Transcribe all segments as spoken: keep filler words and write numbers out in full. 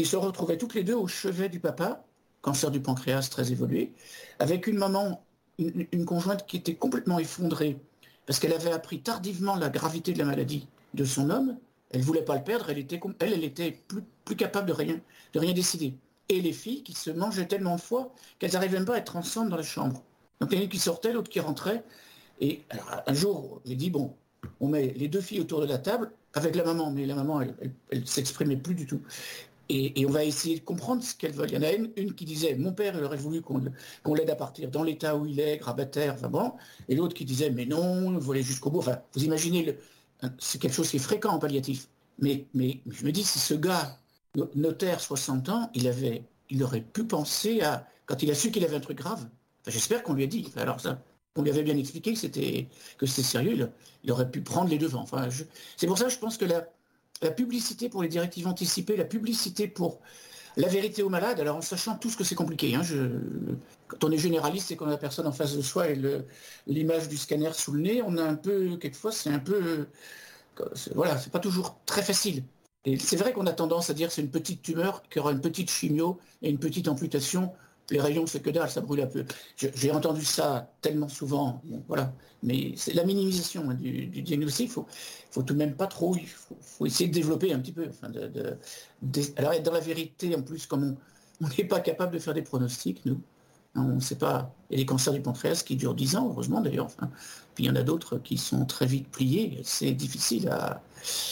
Ils se retrouvaient toutes les deux au chevet du papa, cancer du pancréas très évolué, avec une maman, une, une conjointe qui était complètement effondrée, parce qu'elle avait appris tardivement la gravité de la maladie de son homme. Elle ne voulait pas le perdre, elle était, elle, elle était plus, plus capable de rien, de rien décider. Et les filles qui se mangeaient tellement de fois qu'elles n'arrivaient même pas à être ensemble dans la chambre. Donc il y en a une qui sortait, l'autre qui rentrait. Et alors, un jour, j'ai dit, bon, on met les deux filles autour de la table, avec la maman, mais la maman, elle ne s'exprimait plus du tout. Et, et on va essayer de comprendre ce qu'elles veulent. Il y en a une, une qui disait, mon père, il aurait voulu qu'on, qu'on l'aide à partir dans l'état où il est, grabataire, enfin bon. Et l'autre qui disait, mais non, vous voulez jusqu'au bout. Enfin, vous imaginez, le, c'est quelque chose qui est fréquent en palliatif. Mais, mais je me dis, si ce gars, notaire, soixante ans, il, avait, il aurait pu penser à, quand il a su qu'il avait un truc grave, enfin, j'espère qu'on lui a dit, enfin, alors ça, on lui avait bien expliqué que c'était, que c'était sérieux, il, il aurait pu prendre les devants. Enfin, je, c'est pour ça que je pense que la, la publicité pour les directives anticipées, la publicité pour la vérité aux malades, alors en sachant tout ce que c'est compliqué. Hein, je, quand on est généraliste et qu'on a la personne en face de soi et le, l'image du scanner sous le nez, on a un peu, quelquefois, c'est un peu, c'est, voilà, c'est pas toujours très facile. Et c'est vrai qu'on a tendance à dire que c'est une petite tumeur qui aura une petite chimio et une petite amputation. Les rayons, c'est que dalle, ça brûle un peu. Je, j'ai entendu ça tellement souvent, bon, voilà. Mais c'est la minimisation hein, du, du diagnostic. Il faut, faut tout de même pas trop. Il faut, faut essayer de développer un petit peu. Enfin, de, de, de, alors, dans la vérité, en plus, comme on n'est pas capable de faire des pronostics, nous, on ne sait pas. Il y a des cancers du pancréas qui durent dix ans, heureusement d'ailleurs. Enfin, puis il y en a d'autres qui sont très vite pliés. C'est difficile à.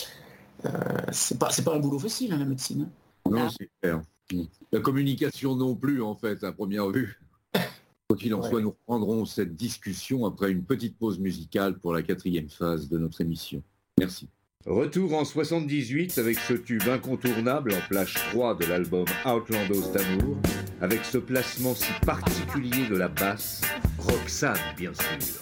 Euh, c'est pas, c'est pas un boulot facile, hein, la médecine. Non, ah. C'est clair. La communication non plus, en fait, à première vue. Quoi qu'il en ouais. soit, nous reprendrons cette discussion après une petite pause musicale pour la quatrième phase de notre émission. Merci. Retour en soixante-dix-huit avec ce tube incontournable en plage trois de l'album Outlandos d'amour, avec ce placement si particulier de la basse, Roxane, bien sûr.